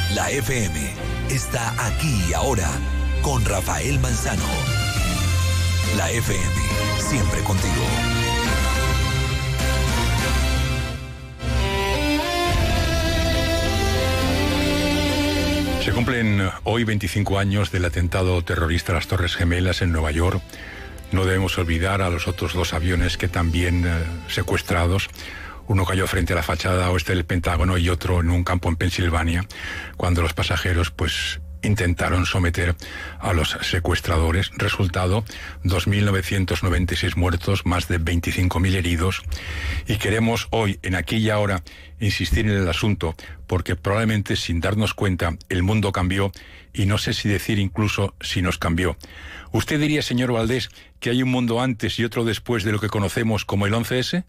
La FM está aquí y ahora con Rafael Manzano. La FM, siempre contigo. Se cumplen hoy 25 años del atentado terrorista a las Torres Gemelas en Nueva York. No debemos olvidar a los otros dos aviones que también secuestrados. Uno cayó frente a la fachada oeste del Pentágono y otro en un campo en Pensilvania, cuando los pasajeros intentaron someter a los secuestradores. Resultado, 2.996 muertos, más de 25.000 heridos. Y queremos hoy, en aquí y ahora, insistir en el asunto, porque probablemente sin darnos cuenta el mundo cambió, y no sé si decir incluso si nos cambió. ¿Usted diría, señor Valdés, que hay un mundo antes y otro después de lo que conocemos como el 11S?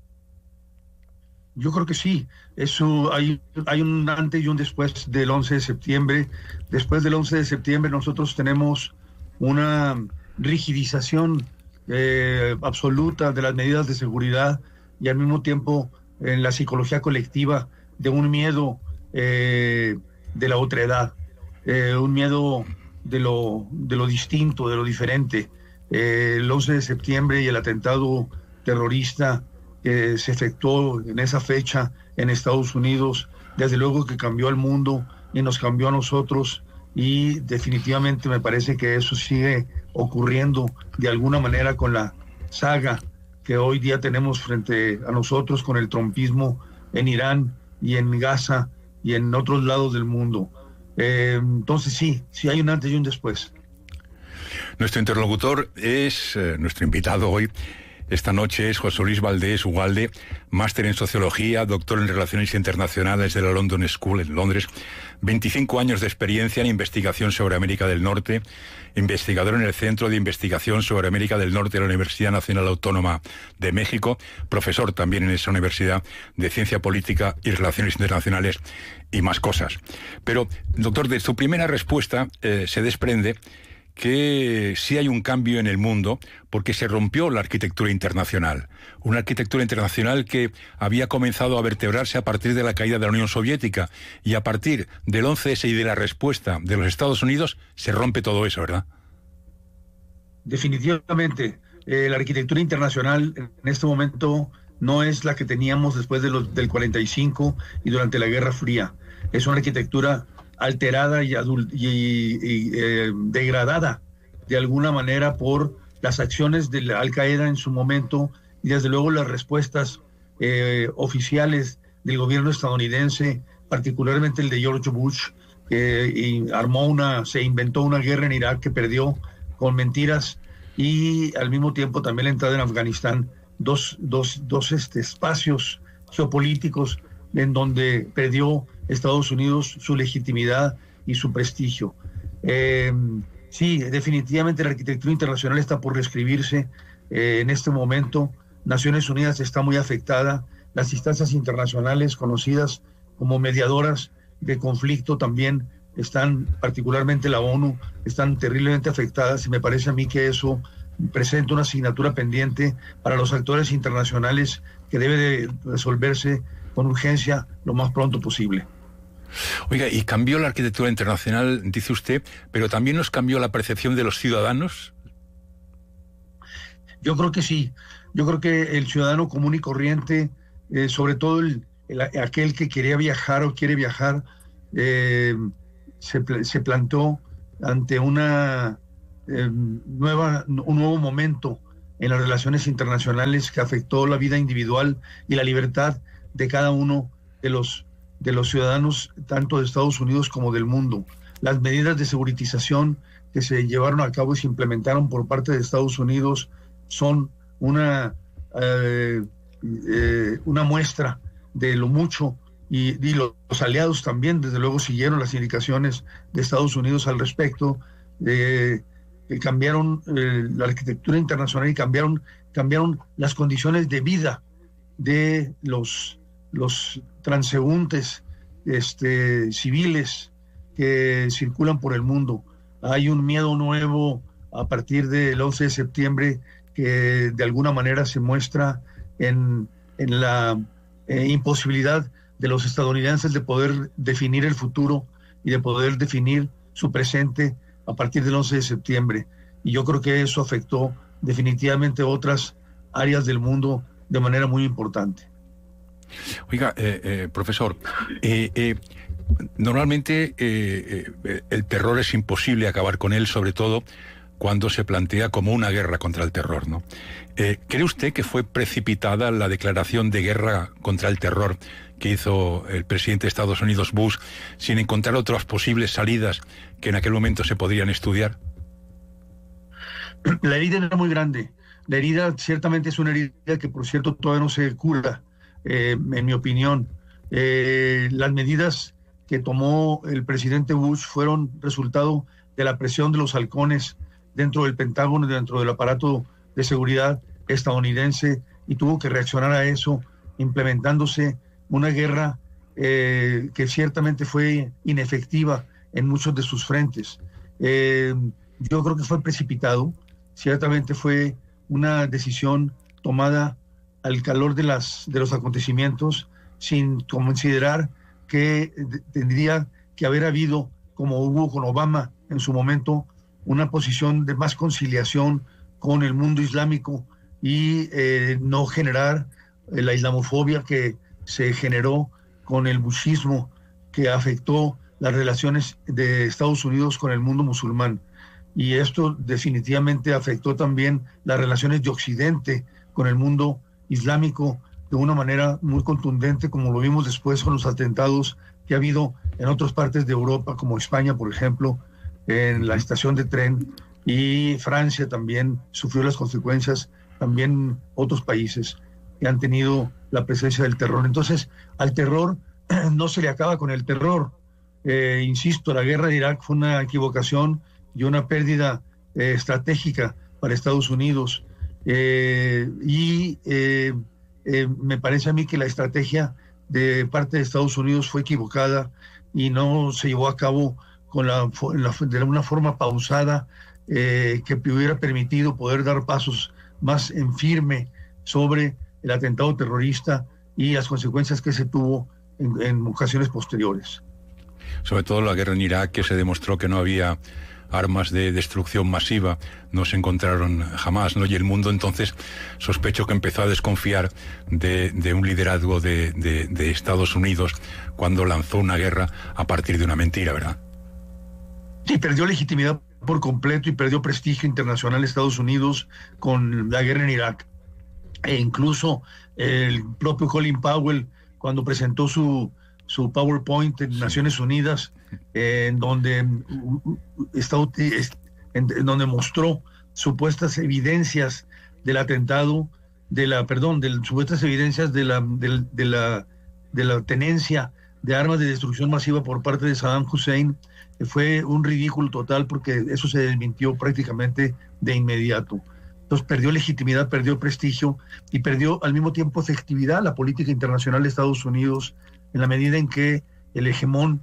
Yo creo que sí. Eso hay un antes y un después del 11 de septiembre. Después del 11 de septiembre nosotros tenemos una rigidización absoluta de las medidas de seguridad y al mismo tiempo en la psicología colectiva de un miedo de la otredad, un miedo de lo distinto, de lo diferente. El 11 de septiembre y el atentado terrorista que se efectuó en esa fecha en Estados Unidos, desde luego que cambió al mundo y nos cambió a nosotros, y definitivamente me parece que eso sigue ocurriendo de alguna manera con la saga que hoy día tenemos frente a nosotros con el trumpismo en Irán y en Gaza y en otros lados del mundo. Entonces sí hay un antes y un después. Nuestro interlocutor es nuestro invitado hoy. Esta noche es José Luis Valdés Ugalde, máster en Sociología, doctor en Relaciones Internacionales de la London School en Londres, 25 años de experiencia en investigación sobre América del Norte, investigador en el Centro de Investigación sobre América del Norte de la Universidad Nacional Autónoma de México, profesor también en esa universidad de Ciencia Política y Relaciones Internacionales y más cosas. Pero, doctor, de su primera respuesta se desprende que sí hay un cambio en el mundo porque se rompió la arquitectura internacional. Una arquitectura internacional que había comenzado a vertebrarse a partir de la caída de la Unión Soviética, y a partir del 11S y de la respuesta de los Estados Unidos se rompe todo eso, ¿verdad? Definitivamente. La arquitectura internacional en este momento no es la que teníamos después del 45 y durante la Guerra Fría. Es una arquitectura alterada y degradada de alguna manera por las acciones de la Al-Qaeda en su momento, y desde luego las respuestas oficiales del gobierno estadounidense, particularmente el de George Bush, que se inventó una guerra en Irak que perdió con mentiras, y al mismo tiempo también la entrada en Afganistán, dos espacios geopolíticos en donde perdió Estados Unidos su legitimidad y su prestigio. Sí, definitivamente la arquitectura internacional está por reescribirse en este momento. Naciones Unidas está muy afectada. Las instancias internacionales conocidas como mediadoras de conflicto también están, particularmente la ONU, están terriblemente afectadas, y me parece a mí que eso presenta una asignatura pendiente para los actores internacionales que debe de resolverse con urgencia lo más pronto posible. Oiga, y cambió la arquitectura internacional, dice usted, pero también nos cambió la percepción de los ciudadanos. Yo creo que sí. Yo creo que el ciudadano común y corriente, sobre todo aquel que quería viajar o quiere viajar, se plantó ante un nuevo momento en las relaciones internacionales que afectó la vida individual y la libertad de cada uno de los ciudadanos, tanto de Estados Unidos como del mundo. Las medidas de seguritización que se llevaron a cabo y se implementaron por parte de Estados Unidos son una muestra de lo mucho, y los aliados también, desde luego, siguieron las indicaciones de Estados Unidos al respecto. Cambiaron la arquitectura internacional y cambiaron las condiciones de vida de los transeúntes civiles que circulan por el mundo. Hay un miedo nuevo a partir del 11 de septiembre que de alguna manera se muestra en la imposibilidad de los estadounidenses de poder definir el futuro y de poder definir su presente a partir del 11 de septiembre. Y yo creo que eso afectó definitivamente otras áreas del mundo de manera muy importante. Oiga, profesor, normalmente el terror es imposible acabar con él, sobre todo cuando se plantea como una guerra contra el terror, ¿no? ¿Cree usted que fue precipitada la declaración de guerra contra el terror que hizo el presidente de Estados Unidos, Bush, sin encontrar otras posibles salidas que en aquel momento se podrían estudiar? La herida era muy grande. La herida ciertamente es una herida que, por cierto, todavía no se cura, en mi opinión. Las medidas que tomó el presidente Bush fueron resultado de la presión de los halcones dentro del Pentágono, dentro del aparato de seguridad estadounidense, y tuvo que reaccionar a eso, implementándose una guerra que ciertamente fue inefectiva en muchos de sus frentes. Yo creo que fue precipitado, ciertamente fue una decisión tomada al calor de los acontecimientos, sin considerar que tendría que haber habido, como hubo con Obama en su momento, una posición de más conciliación con el mundo islámico y no generar la islamofobia que se generó con el bushismo, que afectó las relaciones de Estados Unidos con el mundo musulmán. Y esto definitivamente afectó también las relaciones de Occidente con el mundo islámico de una manera muy contundente, como lo vimos después con los atentados que ha habido en otras partes de Europa, como España, por ejemplo, en la estación de tren, y Francia también sufrió las consecuencias, también otros países que han tenido la presencia del terror. Entonces, al terror no se le acaba con el terror. Insisto, la guerra de Irak fue una equivocación y una pérdida estratégica para Estados Unidos. Me parece a mí que la estrategia de parte de Estados Unidos fue equivocada y no se llevó a cabo de una forma pausada, que hubiera permitido poder dar pasos más en firme sobre el atentado terrorista y las consecuencias que se tuvo en ocasiones posteriores. Sobre todo la guerra en Irak, que se demostró que no había armas de destrucción masiva, no se encontraron jamás, ¿no? Y el mundo entonces sospecho que empezó a desconfiar de un liderazgo de Estados Unidos cuando lanzó una guerra a partir de una mentira, ¿verdad? Sí, perdió legitimidad por completo y perdió prestigio internacional Estados Unidos con la guerra en Irak. E incluso el propio Colin Powell, cuando presentó su PowerPoint en Naciones Unidas, en donde mostró supuestas evidencias del atentado, supuestas evidencias de la tenencia de armas de destrucción masiva por parte de Saddam Hussein, fue un ridículo total, porque eso se desmintió prácticamente de inmediato. Entonces perdió legitimidad, perdió prestigio y perdió al mismo tiempo efectividad la política internacional de Estados Unidos, en la medida en que el hegemón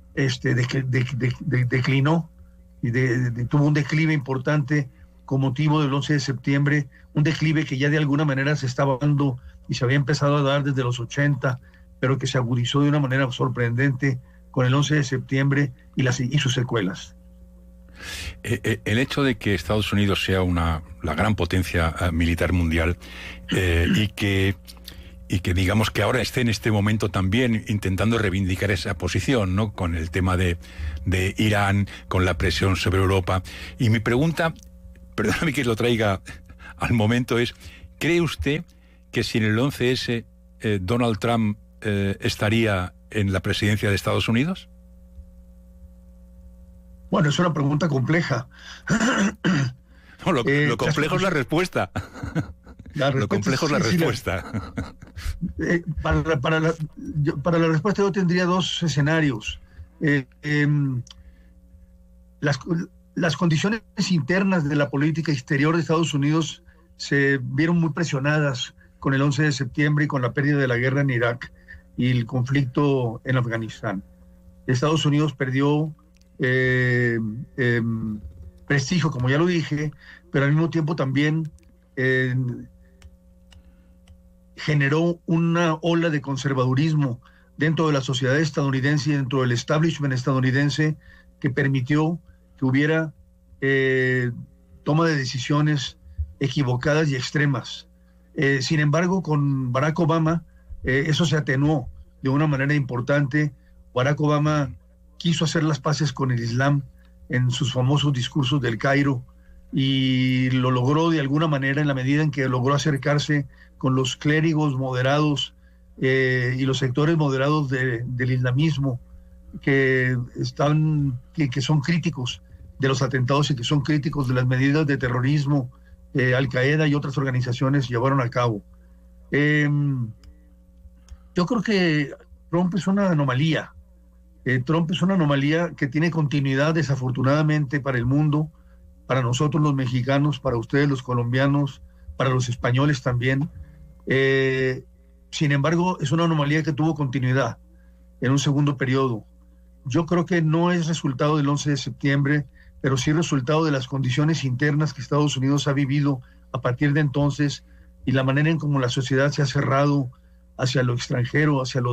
declinó y tuvo un declive importante con motivo del 11 de septiembre, un declive que ya de alguna manera se estaba dando y se había empezado a dar desde los 80, pero que se agudizó de una manera sorprendente con el 11 de septiembre y sus secuelas. El hecho de que Estados Unidos sea la gran potencia militar mundial y que digamos que ahora esté en este momento también intentando reivindicar esa posición, ¿no? Con el tema de Irán, con la presión sobre Europa. Y mi pregunta, perdóname que lo traiga al momento, es: ¿cree usted que sin el 11S Donald Trump estaría en la presidencia de Estados Unidos? Bueno, es una pregunta compleja. No, lo complejo es la respuesta. Lo complejo es la respuesta. Para la respuesta yo tendría dos escenarios. Las condiciones internas de la política exterior de Estados Unidos se vieron muy presionadas con el 11 de septiembre y con la pérdida de la guerra en Irak y el conflicto en Afganistán. Estados Unidos perdió prestigio, como ya lo dije, pero al mismo tiempo también generó una ola de conservadurismo dentro de la sociedad estadounidense y dentro del establishment estadounidense que permitió que hubiera toma de decisiones equivocadas y extremas. Sin embargo, con Barack Obama eso se atenuó de una manera importante. Barack Obama quiso hacer las paces con el Islam en sus famosos discursos del Cairo y lo logró de alguna manera en la medida en que logró acercarse con los clérigos moderados y los sectores moderados del islamismo que son críticos de los atentados y que son críticos de las medidas de terrorismo Al-Qaeda y otras organizaciones llevaron a cabo. Yo creo que Trump es una anomalía. Trump es una anomalía que tiene continuidad, desafortunadamente, para el mundo, para nosotros los mexicanos, para ustedes los colombianos, para los españoles también. Sin embargo, es una anomalía que tuvo continuidad en un segundo periodo. Yo creo que no es resultado del 11 de septiembre, pero sí resultado de las condiciones internas que Estados Unidos ha vivido a partir de entonces y la manera en cómo la sociedad se ha cerrado hacia lo extranjero, hacia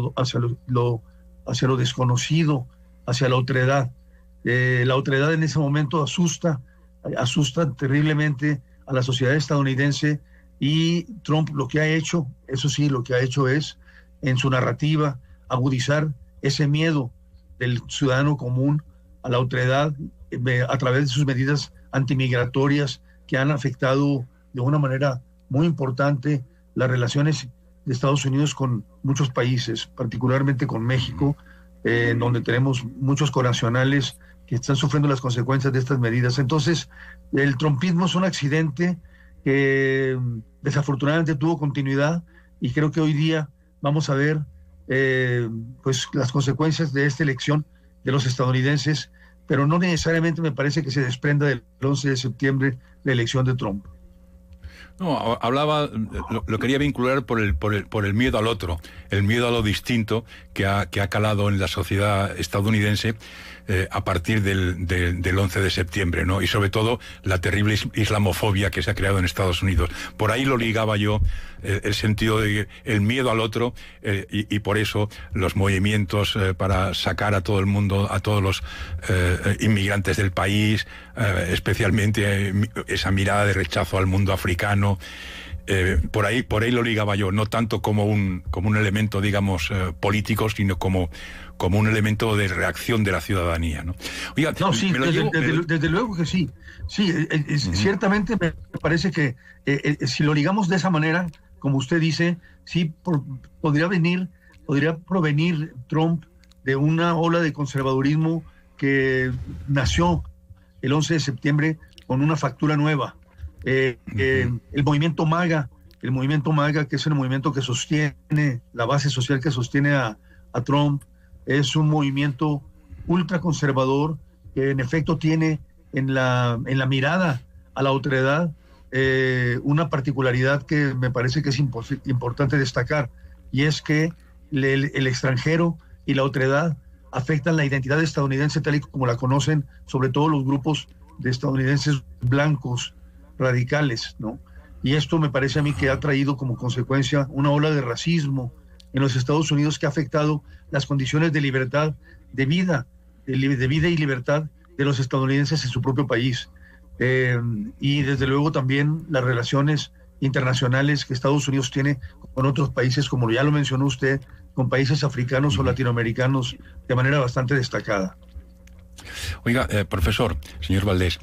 lo desconocido, hacia la otredad. La otredad en ese momento asusta terriblemente a la sociedad estadounidense y Trump lo que ha hecho, eso sí, lo que ha hecho es, en su narrativa, agudizar ese miedo del ciudadano común a la otredad a través de sus medidas antimigratorias que han afectado de una manera muy importante las relaciones de Estados Unidos con muchos países, particularmente con México, en donde tenemos muchos connacionales que están sufriendo las consecuencias de estas medidas. Entonces, el trumpismo es un accidente que desafortunadamente tuvo continuidad y creo que hoy día vamos a ver pues las consecuencias de esta elección de los estadounidenses, pero no necesariamente me parece que se desprenda del 11 de septiembre la elección de Trump. No, hablaba, lo quería vincular por el miedo al otro, el miedo a lo distinto que ha calado en la sociedad estadounidense a partir del 11 de septiembre, ¿no? Y sobre todo la terrible islamofobia que se ha creado en Estados Unidos. Por ahí lo ligaba yo, el sentido de el miedo al otro, y por eso los movimientos para sacar a todo el mundo, a todos los inmigrantes del país, especialmente esa mirada de rechazo al mundo africano. Por ahí lo ligaba yo, no tanto como un elemento, digamos, político, sino como un elemento de reacción de la ciudadanía, ¿no? Oiga, no, sí, desde luego que sí. Sí, ciertamente me parece que si lo ligamos de esa manera, como usted dice, sí podría provenir Trump de una ola de conservadurismo que nació el 11 de septiembre con una factura nueva. El movimiento MAGA, que es el movimiento que sostiene, la base social que sostiene a Trump, es un movimiento ultraconservador que en efecto tiene en la mirada a la otredad una particularidad que me parece que es importante destacar, y es que el extranjero y la otredad afectan la identidad estadounidense tal y como la conocen, sobre todo los grupos de estadounidenses blancos radicales, ¿no? Y esto me parece a mí que ha traído como consecuencia una ola de racismo en los Estados Unidos que ha afectado las condiciones de libertad, de vida y libertad de los estadounidenses en su propio país. Y desde luego también las relaciones internacionales que Estados Unidos tiene con otros países, como ya lo mencionó usted, con países africanos o latinoamericanos de manera bastante destacada. Oiga, profesor, señor Valdés,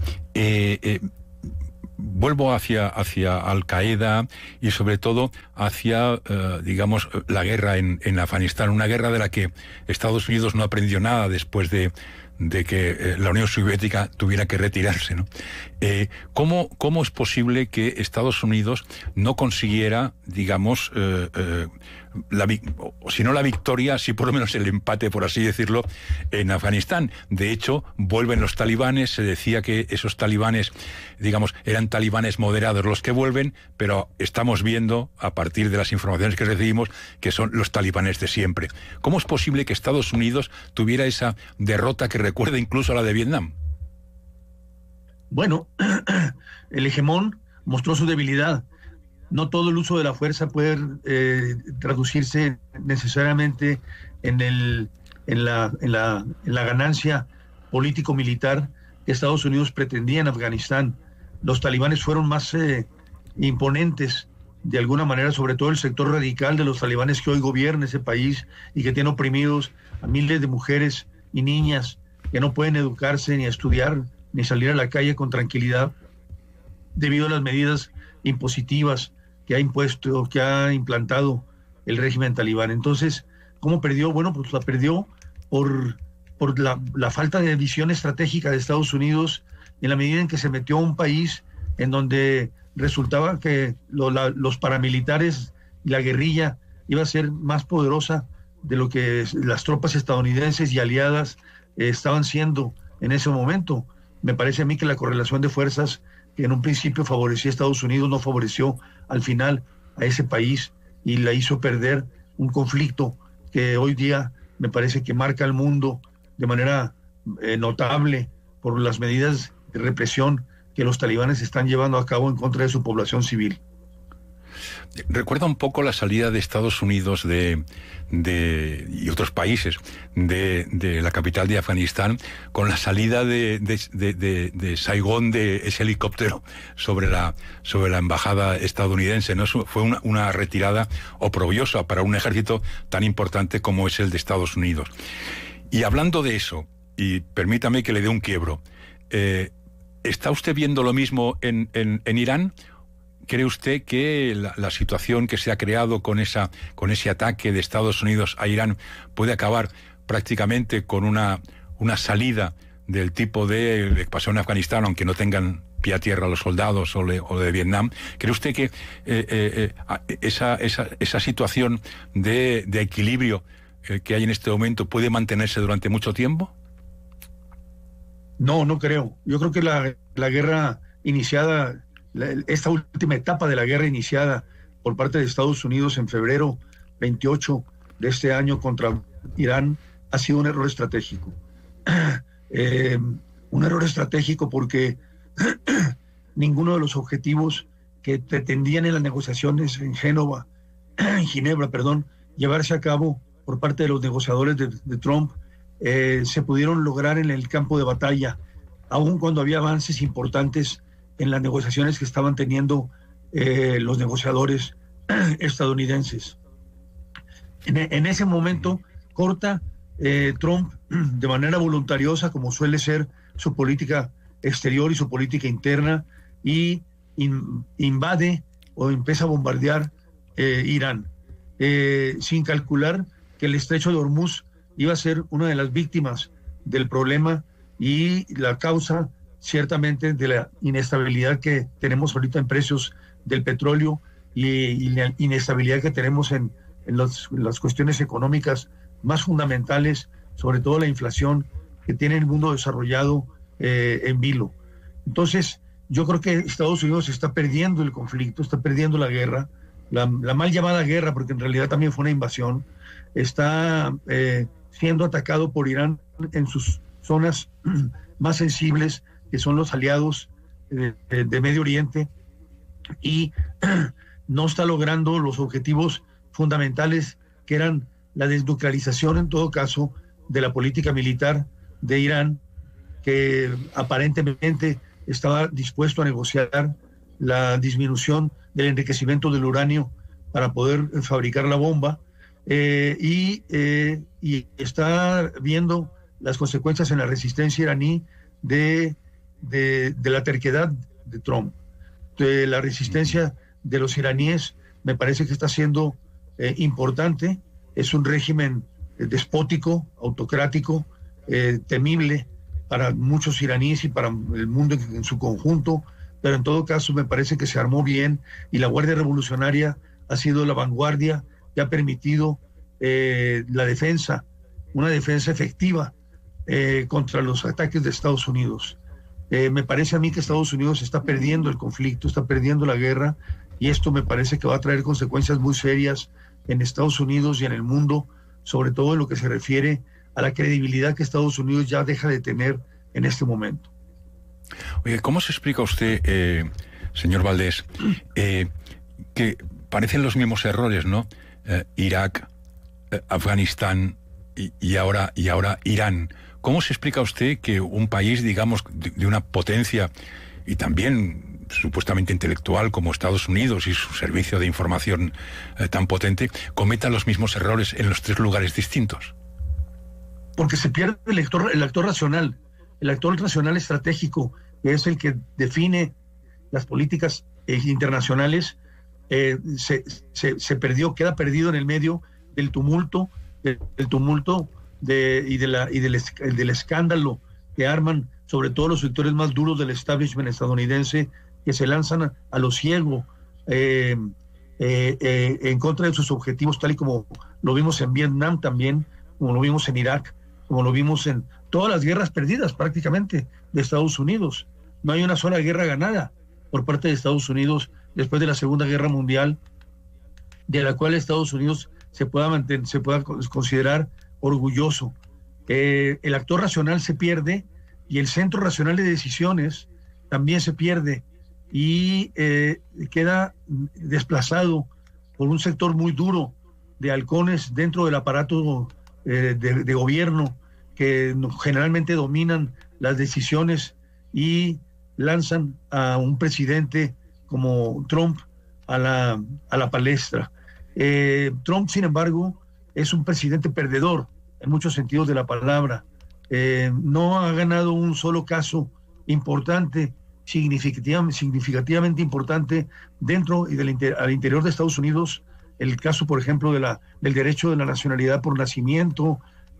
vuelvo hacia Al-Qaeda y sobre todo hacia, digamos, la guerra en Afganistán, una guerra de la que Estados Unidos no aprendió nada después de que la Unión Soviética tuviera que retirarse, ¿no? ¿Cómo es posible que Estados Unidos no consiguiera, digamos, si no la victoria, sí por lo menos el empate, por así decirlo, en Afganistán? De hecho, vuelven los talibanes, se decía que esos talibanes, digamos, eran talibanes moderados los que vuelven, pero estamos viendo, a partir de las informaciones que recibimos, que son los talibanes de siempre. ¿Cómo es posible que Estados Unidos tuviera esa derrota que recuerda incluso a la de Vietnam? Bueno, el hegemón mostró su debilidad. No todo el uso de la fuerza puede traducirse necesariamente en la ganancia político-militar que Estados Unidos pretendía en Afganistán. Los talibanes fueron más imponentes de alguna manera, sobre todo el sector radical de los talibanes que hoy gobierna ese país y que tiene oprimidos a miles de mujeres y niñas que no pueden educarse, ni estudiar, ni salir a la calle con tranquilidad debido a las medidas impositivas que ha implantado el régimen talibán. Entonces, ¿cómo perdió? Bueno, pues la perdió por la falta de visión estratégica de Estados Unidos, en la medida en que se metió a un país en donde resultaba que los paramilitares y la guerrilla iba a ser más poderosa de lo que las tropas estadounidenses y aliadas estaban siendo en ese momento. Me parece a mí que la correlación de fuerzas que en un principio favorecía a Estados Unidos no favoreció al final a ese país y la hizo perder un conflicto que hoy día me parece que marca al mundo de manera notable por las medidas de represión que los talibanes están llevando a cabo en contra de su población civil. Recuerda un poco la salida de Estados Unidos y otros países de la capital de Afganistán, con la salida de Saigón de ese helicóptero sobre la embajada estadounidense, ¿no? Fue una retirada oprobiosa para un ejército tan importante como es el de Estados Unidos. Y hablando de eso, y permítame que le dé un quiebro, ¿está usted viendo lo mismo en Irán? ¿Cree usted que la situación que se ha creado con ese ataque de Estados Unidos a Irán puede acabar prácticamente con una salida del tipo de que pasó en Afganistán, aunque no tengan pie a tierra los soldados o de Vietnam? ¿Cree usted que esa situación de equilibrio que hay en este momento puede mantenerse durante mucho tiempo? No creo. Yo creo que la guerra iniciada, esta última etapa de la guerra iniciada por parte de Estados Unidos en febrero 28 de este año contra Irán ha sido un error estratégico. Un error estratégico porque ninguno de los objetivos que pretendían en las negociaciones en Ginebra, llevarse a cabo por parte de los negociadores de Trump, se pudieron lograr en el campo de batalla, aun cuando había avances importantes en las negociaciones que estaban teniendo los negociadores estadounidenses. En ese momento corta Trump de manera voluntariosa, como suele ser su política exterior y su política interna, y invade o empieza a bombardear Irán, sin calcular que el estrecho de Hormuz iba a ser una de las víctimas del problema y la causa ciertamente de la inestabilidad que tenemos ahorita en precios del petróleo y la inestabilidad que tenemos en las cuestiones económicas más fundamentales, sobre todo la inflación que tiene el mundo desarrollado en vilo. Entonces, yo creo que Estados Unidos está perdiendo el conflicto, está perdiendo la guerra, la mal llamada guerra, porque en realidad también fue una invasión. Está siendo atacado por Irán en sus zonas más sensibles, que son los aliados de Medio Oriente, y no está logrando los objetivos fundamentales que eran la desnuclearización, en todo caso, de la política militar de Irán, que aparentemente estaba dispuesto a negociar la disminución del enriquecimiento del uranio para poder fabricar la bomba, y está viendo las consecuencias en la resistencia iraní de la terquedad de Trump. De la resistencia de los iraníes me parece que está siendo importante. Es un régimen despótico, autocrático, temible para muchos iraníes y para el mundo en su conjunto, pero en todo caso me parece que se armó bien y la Guardia Revolucionaria ha sido la vanguardia que ha permitido la defensa, una defensa efectiva contra los ataques de Estados Unidos. Me parece a mí que Estados Unidos está perdiendo el conflicto, está perdiendo la guerra, y esto me parece que va a traer consecuencias muy serias en Estados Unidos y en el mundo, sobre todo en lo que se refiere a la credibilidad que Estados Unidos ya deja de tener en este momento. Oye, ¿cómo se explica usted, señor Valdés, que parecen los mismos errores, ¿no? Irak, Afganistán, y ahora Irán. ¿Cómo se explica usted que un país, digamos, de una potencia y también supuestamente intelectual como Estados Unidos y su servicio de información tan potente, cometa los mismos errores en los 3 lugares distintos? Porque se pierde el actor racional, el actor racional estratégico, que es el que define las políticas internacionales, se perdió, queda perdido en el medio del tumulto, del escándalo que arman sobre todo los sectores más duros del establishment estadounidense, que se lanzan a lo ciego en contra de sus objetivos, tal y como lo vimos en Vietnam también, como lo vimos en Irak, como lo vimos en todas las guerras perdidas prácticamente de Estados Unidos. No hay una sola guerra ganada por parte de Estados Unidos después de la Segunda Guerra Mundial, de la cual Estados Unidos se pueda considerar orgulloso. El actor racional se pierde y el centro racional de decisiones también se pierde y queda desplazado por un sector muy duro de halcones dentro del aparato de gobierno que generalmente dominan las decisiones y lanzan a un presidente como Trump a la palestra. Trump, sin embargo, es un presidente perdedor en muchos sentidos de la palabra. No ha ganado un solo caso importante, significativamente importante dentro y al interior de Estados Unidos. El caso, por ejemplo, del derecho de la nacionalidad por nacimiento,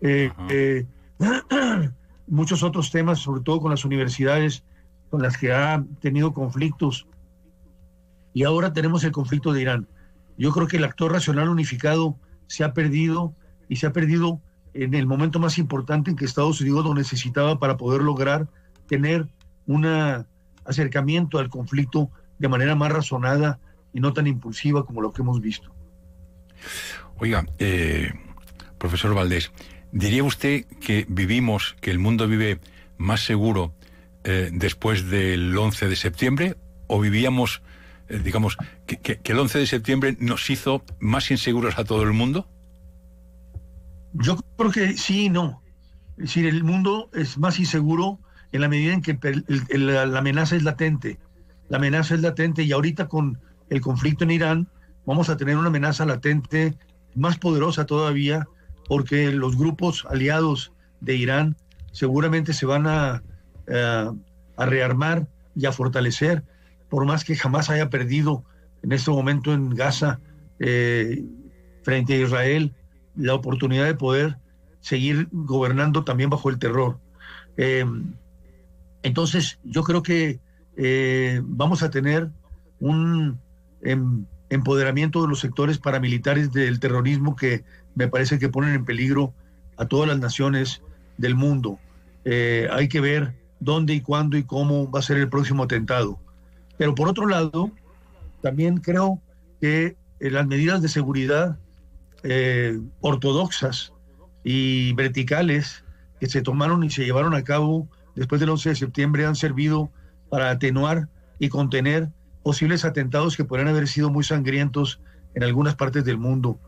muchos otros temas, sobre todo con las universidades con las que ha tenido conflictos. Y ahora tenemos el conflicto de Irán. Yo creo que el actor racional unificado se ha perdido, y se ha perdido en el momento más importante en que Estados Unidos lo necesitaba para poder lograr tener un acercamiento al conflicto de manera más razonada y no tan impulsiva como lo que hemos visto. Oiga, profesor Valdés, ¿diría usted que el mundo vive más seguro después del 11 de septiembre? ¿O vivíamos, digamos, que el 11 de septiembre nos hizo más inseguros a todo el mundo? Yo creo que sí y no. Es decir, el mundo es más inseguro en la medida en que la amenaza es latente. La amenaza es latente y ahorita con el conflicto en Irán vamos a tener una amenaza latente más poderosa todavía, porque los grupos aliados de Irán seguramente se van a rearmar y a fortalecer, por más que jamás haya perdido en este momento en Gaza frente a Israel la oportunidad de poder seguir gobernando también bajo el terror. Entonces yo creo que vamos a tener un empoderamiento de los sectores paramilitares del terrorismo que me parece que ponen en peligro a todas las naciones del mundo. Hay que ver dónde y cuándo y cómo va a ser el próximo atentado. Pero por otro lado, también creo que las medidas de seguridad ortodoxas y verticales que se tomaron y se llevaron a cabo después del 11 de septiembre han servido para atenuar y contener posibles atentados que podrían haber sido muy sangrientos en algunas partes del mundo.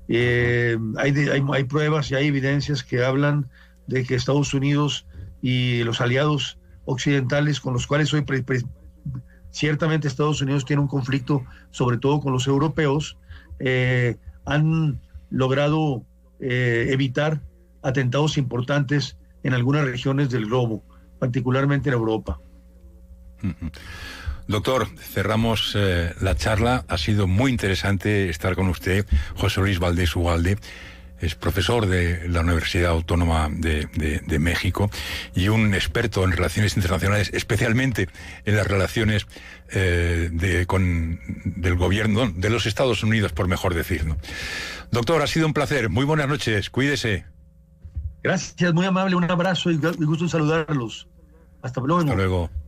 Hay pruebas y hay evidencias que hablan de que Estados Unidos y los aliados occidentales con los cuales hoy ciertamente Estados Unidos tiene un conflicto, sobre todo con los europeos, han logrado evitar atentados importantes en algunas regiones del globo, particularmente en Europa. Doctor, cerramos la charla. Ha sido muy interesante estar con usted. José Luis Valdés Ugalde es profesor de la Universidad Autónoma de México y un experto en relaciones internacionales, especialmente en las relaciones del gobierno de los Estados Unidos, por mejor decir, ¿no? Doctor, ha sido un placer. Muy buenas noches. Cuídese. Gracias, muy amable. Un abrazo y gusto en saludarlos. Hasta luego. Hasta luego.